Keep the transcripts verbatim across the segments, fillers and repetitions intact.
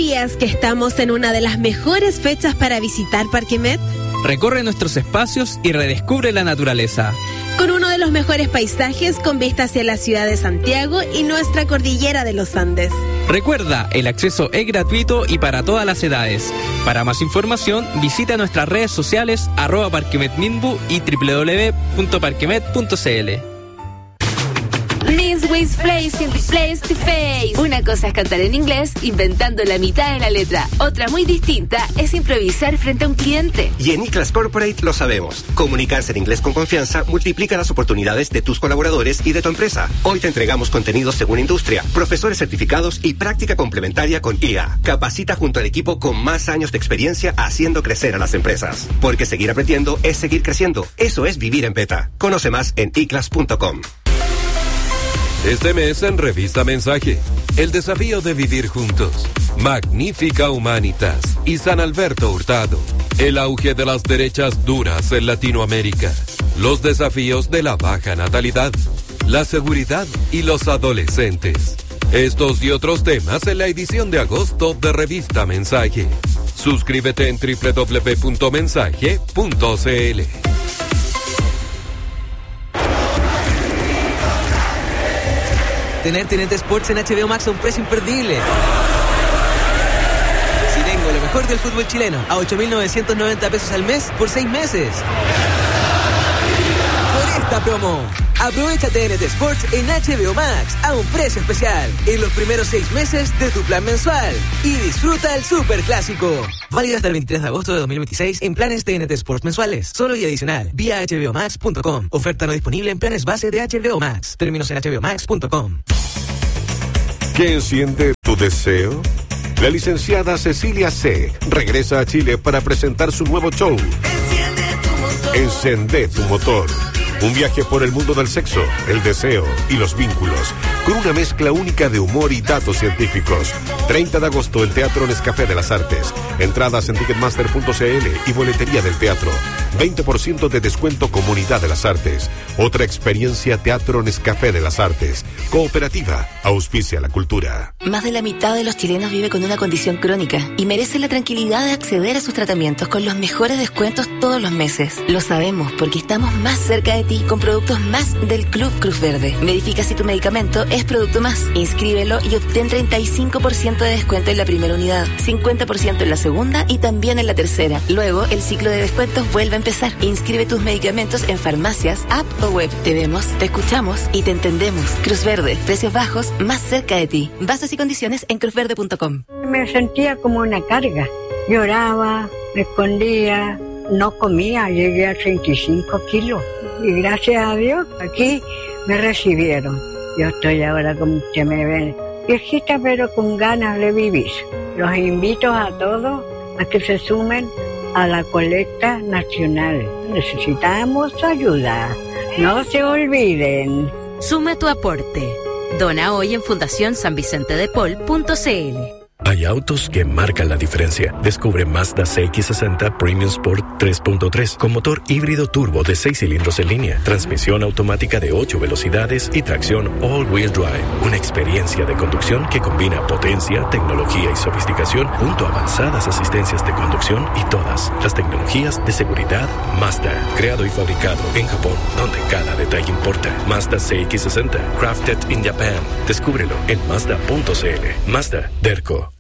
¿Sabías que estamos en una de las mejores fechas para visitar Parque Met? Recorre nuestros espacios y redescubre la naturaleza. Con uno de los mejores paisajes con vista hacia la ciudad de Santiago y nuestra cordillera de los Andes. Recuerda, el acceso es gratuito y para todas las edades. Para más información, visita nuestras redes sociales arroba parquemetminbu y doble u doble u doble u punto parquemet punto c l. Miss Ways Place in the place to face. Una cosa es cantar en inglés inventando la mitad de la letra. Otra muy distinta es improvisar frente a un cliente. Y en iClass Corporate lo sabemos. Comunicarse en inglés con confianza multiplica las oportunidades de tus colaboradores y de tu empresa. Hoy te entregamos contenidos según industria, profesores certificados y práctica complementaria con I A. Capacita junto al equipo con más años de experiencia haciendo crecer a las empresas. Porque seguir aprendiendo es seguir creciendo. Eso es vivir en beta. Conoce más en i class punto com. Este mes en Revista Mensaje, el desafío de vivir juntos, Magnífica Humanitas y San Alberto Hurtado, el auge de las derechas duras en Latinoamérica, los desafíos de la baja natalidad, la seguridad y los adolescentes. Estos y otros temas en la edición de agosto de Revista Mensaje. Suscríbete en doble u doble u doble u punto mensaje punto c l. Tener T N T Sports en H B O Max a un precio imperdible. Si tengo lo mejor del fútbol chileno a ocho mil novecientos noventa pesos al mes por seis meses. Por esta promo, aprovecha T N T Sports en H B O Max a un precio especial en los primeros seis meses de tu plan mensual y disfruta el superclásico. Válido hasta el veintitrés de agosto de dos mil veintiséis en planes T N T Sports mensuales, solo y adicional, vía h b o max punto com. Oferta no disponible en planes base de H B O Max. Términos en h b o max punto com. ¿Qué enciende tu deseo? La licenciada Cecilia C. regresa a Chile para presentar su nuevo show. Encende tu motor. Un viaje por el mundo del sexo, el deseo y los vínculos, con una mezcla única de humor y datos científicos. treinta de agosto, el Teatro Nescafé de las Artes. Entradas en ticketmaster punto c l y boletería del teatro. veinte por ciento de descuento Comunidad de las Artes. Otra experiencia Teatro Nescafé de las Artes. Cooperativa, auspicia la cultura. Más de la mitad de los chilenos vive con una condición crónica y merece la tranquilidad de acceder a sus tratamientos con los mejores descuentos todos los meses. Lo sabemos porque estamos más cerca de ti con productos más del Club Cruz Verde. Verifica si tu medicamento es producto más. Inscríbelo y obtén treinta y cinco por ciento de descuento en la primera unidad, cincuenta por ciento en la segunda y también en la tercera. Luego, el ciclo de descuentos vuelve a empezar. Inscribe tus medicamentos en farmacias, app o web. Te vemos, te escuchamos y te entendemos. Cruz Verde, precios bajos, más cerca de ti. Bases y condiciones en cruz verde punto com. Me sentía como una carga. Lloraba, me escondía, no comía, llegué a treinta y cinco kilos. Y gracias a Dios, aquí me recibieron. Yo estoy ahora, como usted me ve, viejita pero con ganas de vivir. Los invito a todos a que se sumen a la colecta nacional. Necesitamos ayuda. No se olviden. Suma tu aporte. Dona hoy en fundación san vicente de paul punto c l. Hay autos que marcan la diferencia. Descubre Mazda C X sesenta Premium Sport tres punto tres con motor híbrido turbo de seis cilindros en línea, transmisión automática de ocho velocidades y tracción all-wheel drive. Una experiencia de conducción que combina potencia, tecnología y sofisticación junto a avanzadas asistencias de conducción y todas las tecnologías de seguridad. Mazda, creado y fabricado en Japón, donde cada detalle importa. Mazda C X sesenta, crafted in Japan. Descúbrelo en mazda punto c l. Mazda, Derco.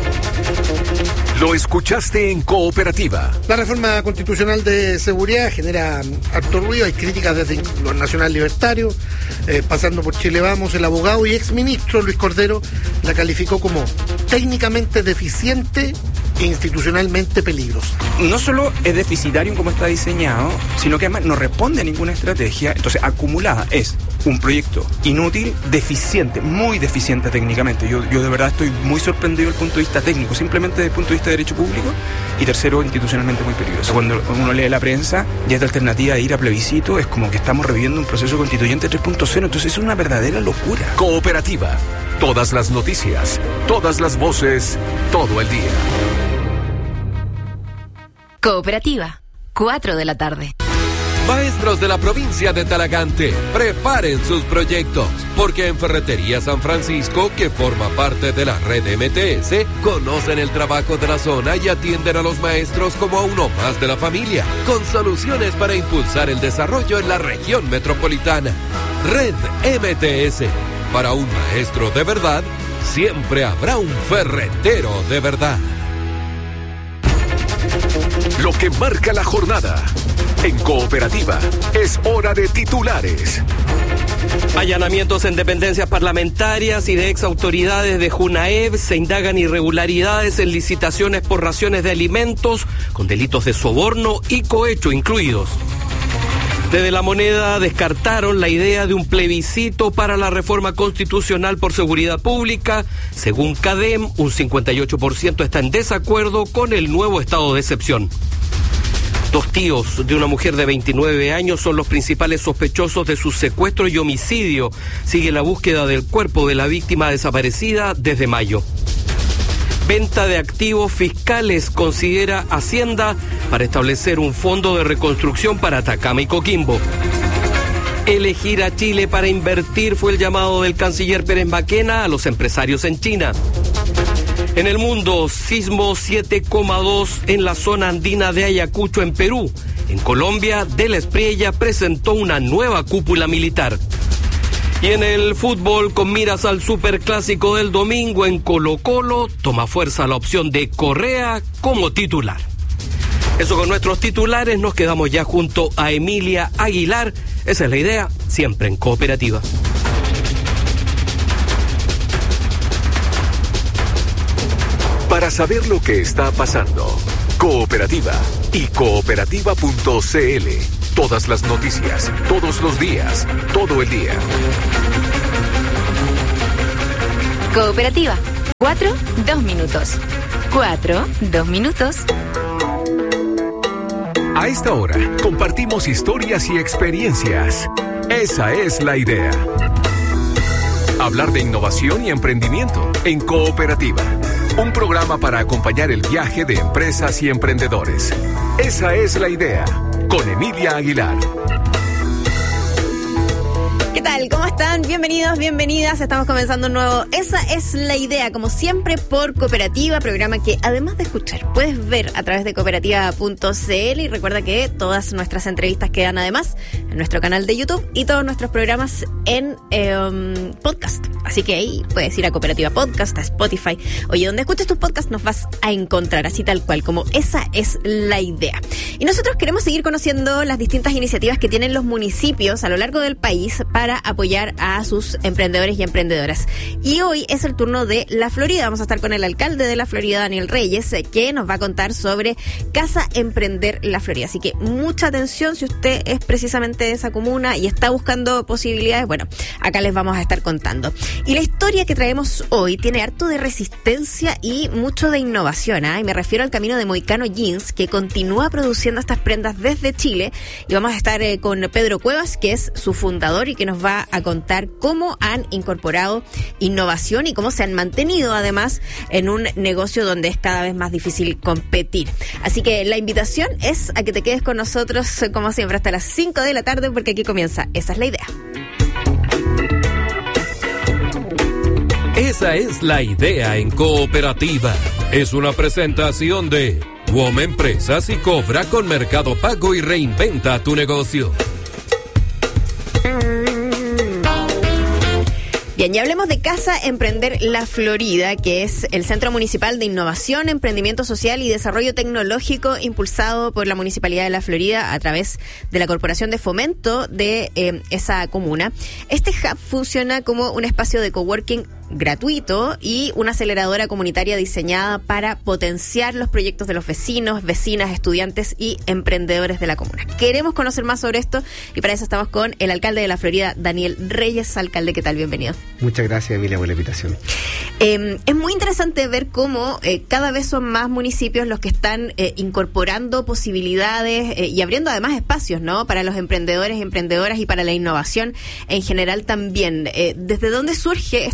Lo escuchaste en Cooperativa. La reforma constitucional de seguridad genera harto ruido. Hay críticas desde los Nacional Libertarios, eh, pasando por Chile Vamos. El abogado y exministro Luis Cordero la calificó como técnicamente deficiente e institucionalmente peligrosa. No solo es deficitario en cómo está diseñado, sino que además no responde a ninguna estrategia. Entonces, acumulada es un proyecto inútil, deficiente, muy deficiente técnicamente. Yo, yo de verdad estoy muy sorprendido desde el punto de vista técnico, simplemente desde el punto de vista de derecho público. Y tercero, institucionalmente muy peligroso. Cuando uno lee la prensa y esta alternativa de ir a plebiscito, es como que estamos reviviendo un proceso constituyente tres punto cero. Entonces es una verdadera locura. Cooperativa. Todas las noticias, todas las voces, todo el día. Cooperativa, cuatro de la tarde. Maestros de la provincia de Talagante, preparen sus proyectos, porque en Ferretería San Francisco, que forma parte de la red M T S, conocen el trabajo de la zona y atienden a los maestros como a uno más de la familia, con soluciones para impulsar el desarrollo en la región metropolitana. Red M T S, para un maestro de verdad, siempre habrá un ferretero de verdad. Lo que marca la jornada. En Cooperativa, es hora de titulares. Allanamientos en dependencias parlamentarias y de ex autoridades de Junaev. Se indagan irregularidades en licitaciones por raciones de alimentos, con delitos de soborno y cohecho incluidos. Desde La Moneda descartaron la idea de un plebiscito para la reforma constitucional por seguridad pública. Según CADEM, un cincuenta y ocho por ciento está en desacuerdo con el nuevo estado de excepción. Dos tíos de una mujer de veintinueve años son los principales sospechosos de su secuestro y homicidio. Sigue la búsqueda del cuerpo de la víctima desaparecida desde mayo. Venta de activos fiscales considera Hacienda para establecer un fondo de reconstrucción para Atacama y Coquimbo. Elegir a Chile para invertir fue el llamado del canciller Pérez Maquena a los empresarios en China. En el mundo, sismo siete coma dos en la zona andina de Ayacucho, en Perú. En Colombia, De la Espriella presentó una nueva cúpula militar. Y en el fútbol, con miras al superclásico del domingo en Colo-Colo, toma fuerza la opción de Correa como titular. Eso con nuestros titulares, nos quedamos ya junto a Emilia Aguilar. Esa es la idea, siempre en Cooperativa. Para saber lo que está pasando, Cooperativa y cooperativa punto c l. Todas las noticias, todos los días, todo el día. Cooperativa. Cuatro, dos minutos. Cuatro, dos minutos. A esta hora, compartimos historias y experiencias. Esa es la idea. Hablar de innovación y emprendimiento en Cooperativa. Un programa para acompañar el viaje de empresas y emprendedores. Esa es la idea. Con Emilia Aguilar. ¿Qué tal? ¿Cómo están? Bienvenidos, bienvenidas. Estamos comenzando un nuevo Esa es la idea, como siempre por Cooperativa, programa que además de escuchar puedes ver a través de cooperativa punto c l, y recuerda que todas nuestras entrevistas quedan además en nuestro canal de YouTube y todos nuestros programas en eh, um, podcast. Así que ahí puedes ir a Cooperativa Podcast, a Spotify. Oye, donde escuches tus podcasts nos vas a encontrar así tal cual, como Esa es la idea. Y nosotros queremos seguir conociendo las distintas iniciativas que tienen los municipios a lo largo del país para apoyar a sus emprendedores y emprendedoras. Y hoy es el turno de La Florida. Vamos a estar con el alcalde de La Florida, Daniel Reyes, que nos va a contar sobre Casa Emprender La Florida. Así que mucha atención si usted es precisamente de esa comuna y está buscando posibilidades. Bueno, acá les vamos a estar contando. Y la historia que traemos hoy tiene harto de resistencia y mucho de innovación, ¿eh? Y me refiero al camino de Moicano Jeans, que continúa produciendo estas prendas desde Chile. Y vamos a estar eh, con Pedro Cuevas, que es su fundador y que nos va a contar cómo han incorporado innovación y cómo se han mantenido además en un negocio donde es cada vez más difícil competir. Así que la invitación es a que te quedes con nosotros como siempre hasta las cinco de la tarde, porque aquí comienza Esa es la idea. Esa es la idea en Cooperativa. Es una presentación de WOM Empresas y Cobra con Mercado Pago y reinventa tu negocio. Bien, ya hablemos de Casa Emprender La Florida, que es el Centro Municipal de Innovación, Emprendimiento Social y Desarrollo Tecnológico impulsado por la Municipalidad de La Florida a través de la Corporación de Fomento de eh, esa comuna. Este hub funciona como un espacio de coworking gratuito y una aceleradora comunitaria diseñada para potenciar los proyectos de los vecinos, vecinas, estudiantes y emprendedores de la comuna. Queremos conocer más sobre esto y para eso estamos con el alcalde de La Florida, Daniel Reyes. Alcalde, ¿qué tal? Bienvenido. Muchas gracias, Emilia, por la invitación. Eh, es muy interesante ver cómo eh, cada vez son más municipios los que están eh, incorporando posibilidades eh, y abriendo además espacios, ¿no?, para los emprendedores y emprendedoras y para la innovación en general también. Eh, ¿Desde dónde surge esta búsqueda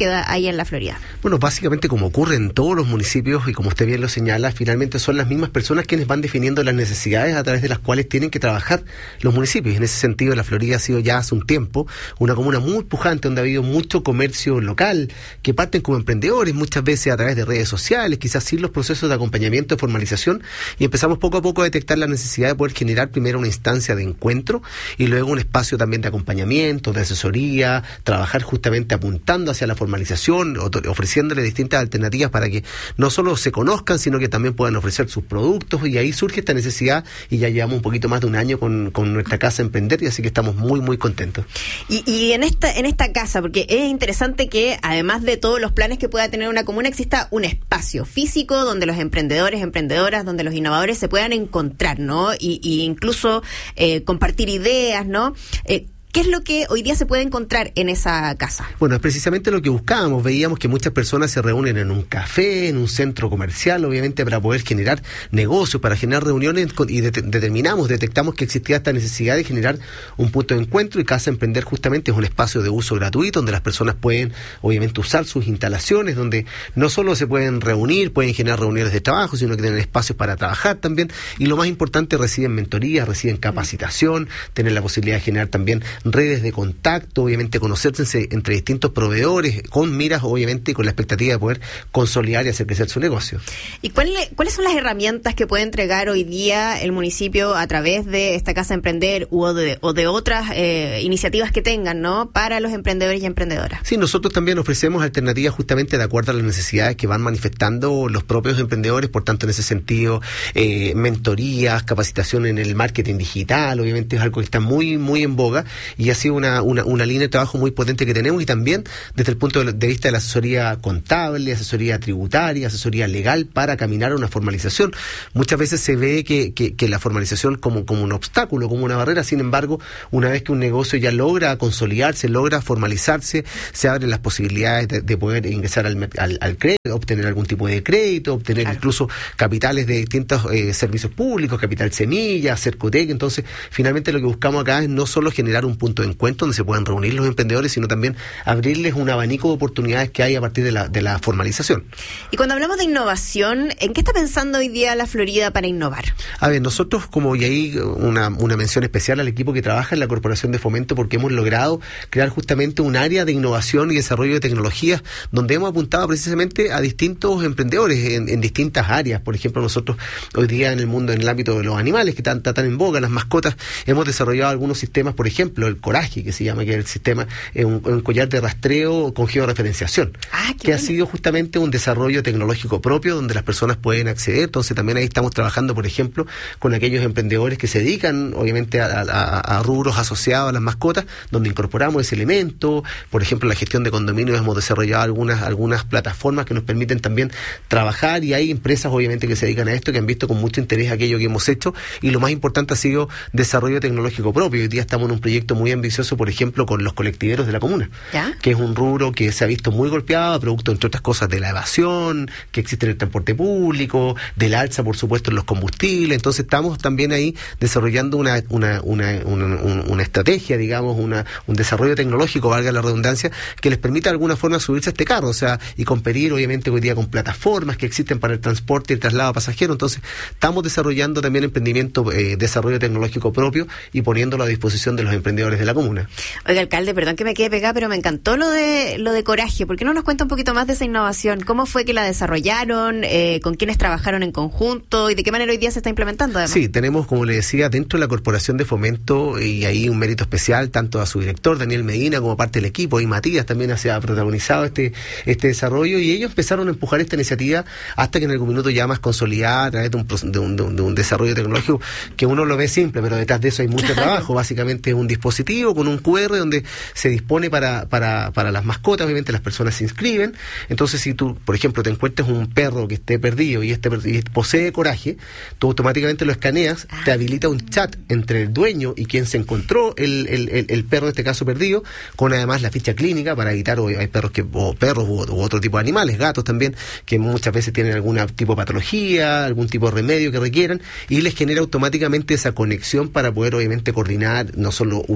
búsqueda ahí en la Florida? Bueno, básicamente como ocurre en todos los municipios y como usted bien lo señala, finalmente son las mismas personas quienes van definiendo las necesidades a través de las cuales tienen que trabajar los municipios. En ese sentido, la Florida ha sido ya hace un tiempo una comuna muy pujante donde ha habido mucho comercio local, que parten como emprendedores muchas veces a través de redes sociales, quizás sin los procesos de acompañamiento, de formalización, y empezamos poco a poco a detectar la necesidad de poder generar primero una instancia de encuentro y luego un espacio también de acompañamiento, de asesoría, trabajar justamente apuntando hacia la formalización, ofreciéndole distintas alternativas para que no solo se conozcan, sino que también puedan ofrecer sus productos, y ahí surge esta necesidad, y ya llevamos un poquito más de un año con, con nuestra casa Emprender, y así que estamos muy, muy contentos. Y, y en esta en esta casa, porque es interesante que además de todos los planes que pueda tener una comuna, exista un espacio físico donde los emprendedores, emprendedoras, donde los innovadores se puedan encontrar, ¿no? Y, y incluso eh, compartir ideas, ¿no? Eh, ¿Qué es lo que hoy día se puede encontrar en esa casa? Bueno, es precisamente lo que buscábamos. Veíamos que muchas personas se reúnen en un café, en un centro comercial, obviamente para poder generar negocios, para generar reuniones, y de- determinamos, detectamos que existía esta necesidad de generar un punto de encuentro, y Casa Emprender justamente es un espacio de uso gratuito donde las personas pueden obviamente usar sus instalaciones, donde no solo se pueden reunir, pueden generar reuniones de trabajo, sino que tienen espacios para trabajar también, y lo más importante, reciben mentoría, reciben capacitación, tener la posibilidad de generar también redes de contacto, obviamente conocerse entre distintos proveedores, con miras obviamente con la expectativa de poder consolidar y hacer crecer su negocio. ¿Y cuál, cuáles son las herramientas que puede entregar hoy día el municipio a través de esta Casa Emprender o de, o de otras eh, iniciativas que tengan, ¿no?, para los emprendedores y emprendedoras? Sí, nosotros también ofrecemos alternativas justamente de acuerdo a las necesidades que van manifestando los propios emprendedores, por tanto en ese sentido eh, mentorías, capacitación en el marketing digital, obviamente es algo que está muy, muy en boga, y ha sido una, una, una línea de trabajo muy potente que tenemos, y también desde el punto de vista de la asesoría contable, asesoría tributaria, asesoría legal para caminar a una formalización. Muchas veces se ve que, que, que la formalización como, como un obstáculo, como una barrera. Sin embargo, una vez que un negocio ya logra consolidarse, logra formalizarse, se abren las posibilidades de, de poder ingresar al, al, al crédito, obtener algún tipo de crédito, obtener claro. incluso capitales de distintos eh, servicios públicos, capital semilla, Cercotec. Entonces, finalmente lo que buscamos acá es no solo generar un punto de encuentro donde se puedan reunir los emprendedores, sino también abrirles un abanico de oportunidades que hay a partir de la, de la formalización. Y cuando hablamos de innovación, ¿en qué está pensando hoy día la Florida para innovar? A ver, nosotros, como y ahí una, una mención especial al equipo que trabaja en la Corporación de Fomento, porque hemos logrado crear justamente un área de innovación y desarrollo de tecnologías donde hemos apuntado precisamente a distintos emprendedores en, en distintas áreas. Por ejemplo, nosotros hoy día en el mundo, en el ámbito de los animales que están tan, tan en boga, las mascotas, hemos desarrollado algunos sistemas, por ejemplo, el Coraje, que se llama, que es el sistema, es un, un collar de rastreo con georreferenciación, ah, que bueno. ha sido justamente un desarrollo tecnológico propio donde las personas pueden acceder. Entonces también ahí estamos trabajando, por ejemplo, con aquellos emprendedores que se dedican obviamente a, a, a rubros asociados a las mascotas, donde incorporamos ese elemento. Por ejemplo, la gestión de condominios, hemos desarrollado algunas, algunas plataformas que nos permiten también trabajar, y hay empresas obviamente que se dedican a esto, que han visto con mucho interés aquello que hemos hecho, y lo más importante ha sido desarrollo tecnológico propio. Hoy día estamos en un proyecto muy ambicioso, por ejemplo, con los colectiveros de la comuna, ¿ya?, que es un rubro que se ha visto muy golpeado, producto, entre otras cosas, de la evasión que existe en el transporte público, del alza, por supuesto, en los combustibles. Entonces estamos también ahí desarrollando una una una, una, una, una estrategia, digamos, una un desarrollo tecnológico, valga la redundancia, que les permita de alguna forma subirse a este carro, o sea, y competir obviamente hoy día con plataformas que existen para el transporte y el traslado pasajero. Entonces estamos desarrollando también emprendimiento, eh, desarrollo tecnológico propio, y poniéndolo a disposición de los emprendedores de la comuna. Oiga, alcalde, perdón que me quede pegada, pero me encantó lo de lo de Coraje. ¿Por qué no nos cuenta un poquito más de esa innovación? ¿Cómo fue que la desarrollaron? Eh, ¿Con quiénes trabajaron en conjunto? ¿Y de qué manera hoy día se está implementando, además? Sí, tenemos, como le decía, dentro de la Corporación de Fomento, y ahí un mérito especial tanto a su director, Daniel Medina, como parte del equipo, y Matías también se ha protagonizado este, este desarrollo, y ellos empezaron a empujar esta iniciativa hasta que en algún minuto ya más consolidada a través de un, de un, de un, de un desarrollo tecnológico que uno lo ve simple, pero detrás de eso hay mucho trabajo. Básicamente es un dispositivo con un cu erre donde se dispone para, para, para las mascotas. Obviamente las personas se inscriben. Entonces, si tú, por ejemplo, te encuentras un perro que esté perdido y este y posee Coraje, tú automáticamente lo escaneas, ah. te habilita un chat entre el dueño y quien se encontró el, el, el, el perro, en este caso perdido, con además la ficha clínica para evitar, o hay perros que, o perros u, u otro tipo de animales, gatos también, que muchas veces tienen algún tipo de patología, algún tipo de remedio que requieran, y les genera automáticamente esa conexión para poder obviamente coordinar, no solo ubicar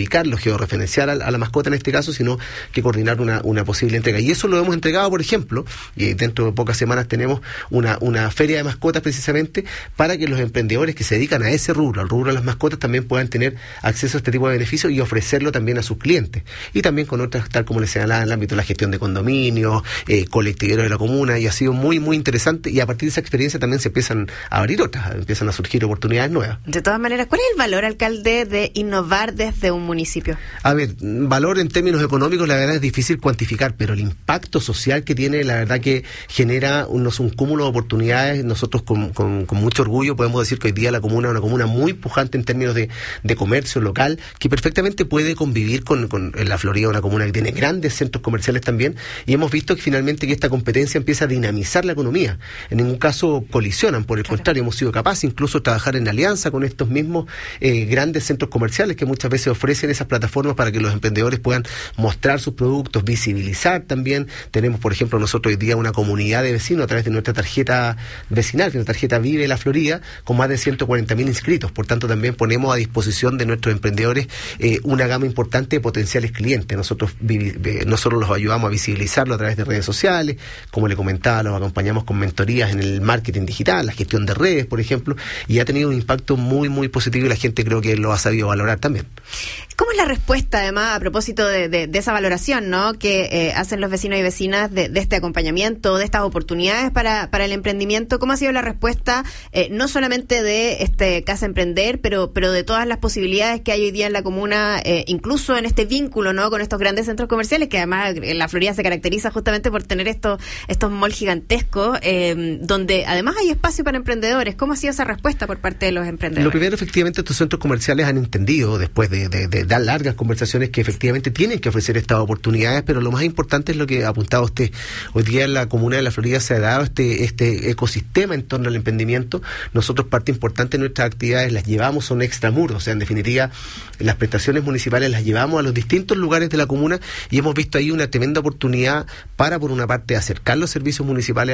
geoubicarlo, georreferenciar a, a la mascota en este caso, sino que coordinar una, una posible entrega. Y eso lo hemos entregado, por ejemplo, y dentro de pocas semanas tenemos una, una feria de mascotas precisamente para que los emprendedores que se dedican a ese rubro, al rubro de las mascotas, también puedan tener acceso a este tipo de beneficios y ofrecerlo también a sus clientes. Y también con otras, tal como les señalaba, en el ámbito de la gestión de condominios, eh, colectiveros de la comuna, y ha sido muy, muy interesante, y a partir de esa experiencia también se empiezan a abrir otras, empiezan a surgir oportunidades nuevas. De todas maneras, ¿cuál es el valor, alcalde, de innovar desde un municipio? A ver, valor en términos económicos la verdad es difícil cuantificar, pero el impacto social que tiene, la verdad que genera unos, un cúmulo de oportunidades. Nosotros con, con, con mucho orgullo podemos decir que hoy día la comuna es una comuna muy pujante en términos de, de comercio local, que perfectamente puede convivir con, con en la Florida, una comuna que tiene grandes centros comerciales también, y hemos visto que finalmente que esta competencia empieza a dinamizar la economía. En ningún caso colisionan, por el claro. contrario, hemos sido capaces incluso de trabajar en alianza con estos mismos eh, grandes centros comerciales que muchas veces ofrecen esas plataformas para que los emprendedores puedan mostrar sus productos, visibilizar también. Tenemos, por ejemplo, nosotros hoy día una comunidad de vecinos a través de nuestra tarjeta vecinal, que es la tarjeta Vive la Florida, con más de ciento cuarenta mil inscritos. Por tanto, también ponemos a disposición de nuestros emprendedores eh, una gama importante de potenciales clientes. Nosotros vi, eh, no solo los ayudamos a visibilizarlo a través de redes sociales, como le comentaba, los acompañamos con mentorías en el marketing digital, la gestión de redes, por ejemplo, y ha tenido un impacto muy, muy positivo, y la gente creo que lo ha sabido valorar también. ¿Cómo es la respuesta, además, a propósito de, de, de esa valoración, ¿no?, que eh, hacen los vecinos y vecinas de, de este acompañamiento, de estas oportunidades para, para el emprendimiento? ¿Cómo ha sido la respuesta, eh, no solamente de este Casa Emprender, pero, pero de todas las posibilidades que hay hoy día en la comuna, eh, incluso en este vínculo, ¿no?, con estos grandes centros comerciales, que además en la Florida se caracteriza justamente por tener estos, estos malls gigantescos, eh, donde además hay espacio para emprendedores? ¿Cómo ha sido esa respuesta por parte de los emprendedores? Lo primero, efectivamente, estos centros comerciales han entendido, después de, de, de dar largas conversaciones, que efectivamente tienen que ofrecer estas oportunidades, pero lo más importante es lo que apuntaba usted. Hoy día en la comuna de la Florida se ha dado este, este ecosistema en torno al emprendimiento. Nosotros, parte importante de nuestras actividades las llevamos, son extramuros, o sea, en definitiva, las prestaciones municipales las llevamos a los distintos lugares de la comuna, y hemos visto ahí una tremenda oportunidad para, por una parte, acercar los servicios municipales